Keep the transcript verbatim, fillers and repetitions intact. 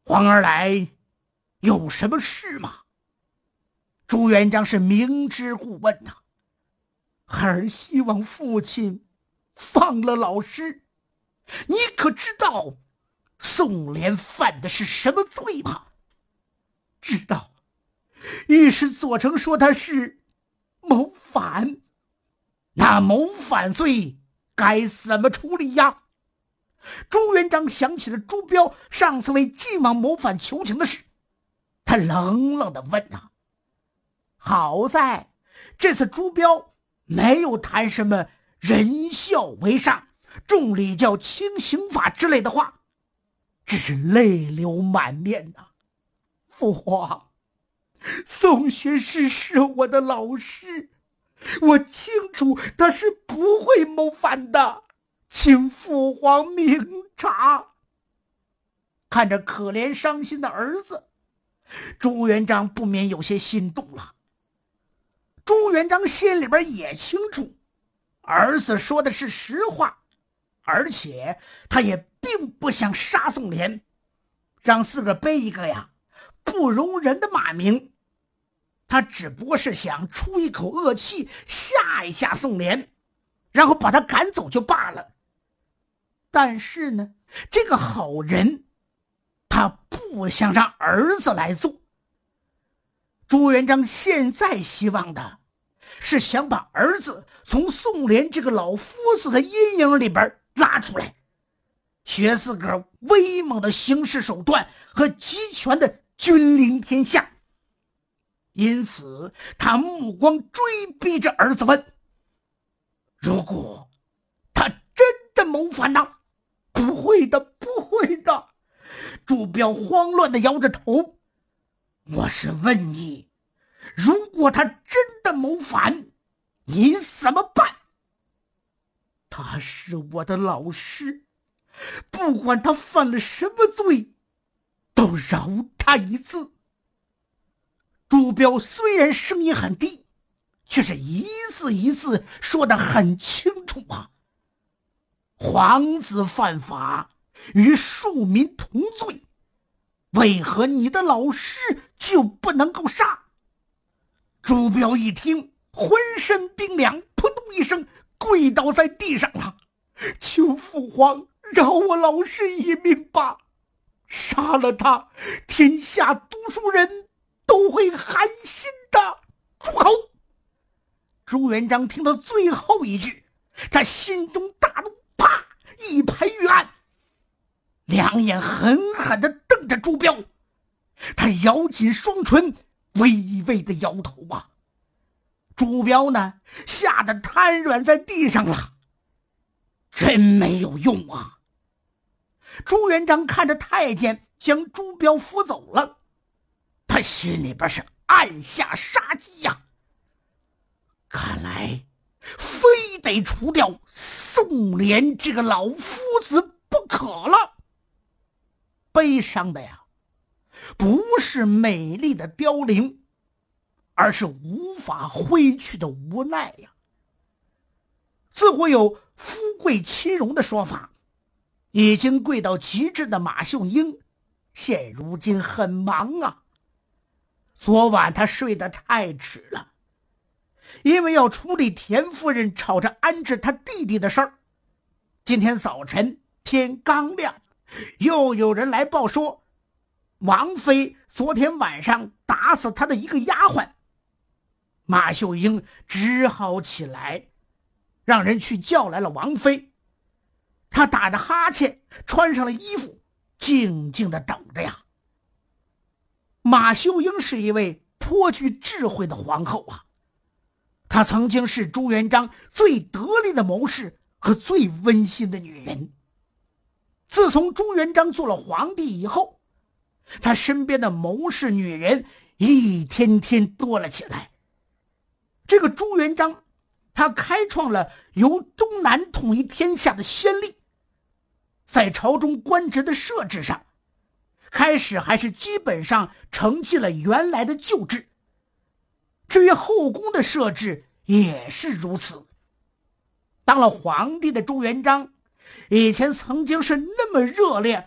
皇儿来有什么事吗？朱元璋是明知故问呐、啊，孩儿希望父亲放了老师。你可知道宋濂犯的是什么罪吗？知道。御史左丞说他是谋反。那谋反罪该怎么处理呀？朱元璋想起了朱标上次为晋王谋反求情的事，他冷冷地问啊。好在这次朱标没有谈什么仁孝为上，重礼教轻刑法之类的话，只是泪流满面呐、啊。父皇，宋学士是我的老师，我清楚他是不会谋反的，请父皇明察。看着可怜伤心的儿子，朱元璋不免有些心动了。朱元璋心里边也清楚，儿子说的是实话，而且他也并不想杀宋濂，让自个背一个呀不容人的骂名。他只不过是想出一口恶气，吓一吓宋濂，然后把他赶走就罢了。但是呢，这个好人他不想让儿子来做。朱元璋现在希望的是想把儿子从宋濂这个老夫子的阴影里边拉出来，学自个儿威猛的行事手段和集权的君临天下。因此他目光追逼着儿子问，如果他真的谋反呢？不会的，不会的。朱标慌乱地摇着头，我是问你，如果他真的谋反，你怎么办？他是我的老师，不管他犯了什么罪，都饶他一次。朱标虽然声音很低，却是一字一字说得很清楚啊。皇子犯法与庶民同罪，为何你的老师就不能够杀？朱标一听，浑身冰凉，扑通一声跪倒在地上了，求父皇饶我老师一命吧，杀了他，天下读书人都会寒心的。住口！朱元璋听到最后一句，他心中大怒，啪一拍玉案，两眼狠狠地瞪着朱标。他咬紧双唇，微微的摇头啊。朱标呢，吓得瘫软在地上了。真没有用啊！朱元璋看着太监将朱标扶走了，他心里边是暗下杀机呀、啊。看来非得除掉宋濂这个老夫子不可了。悲伤的呀，不是美丽的凋零，而是无法挥去的无奈呀。自古有富贵亲荣的说法，已经贵到极致的马秀英现如今很忙啊。昨晚他睡得太迟了，因为要处理田夫人吵着安置他弟弟的事儿。今天早晨天刚亮，又有人来报说王妃昨天晚上打死他的一个丫鬟。马秀英只好起来，让人去叫来了王妃。他打着哈欠，穿上了衣服，静静地等着呀。马秀英是一位颇具智慧的皇后啊，她曾经是朱元璋最得力的谋士和最温馨的女人。自从朱元璋做了皇帝以后，他身边的谋士女人一天天多了起来。这个朱元璋，他开创了由东南统一天下的先例。在朝中官职的设置上，开始还是基本上承继了原来的旧制，至于后宫的设置也是如此。当了皇帝的朱元璋，以前曾经是那么热烈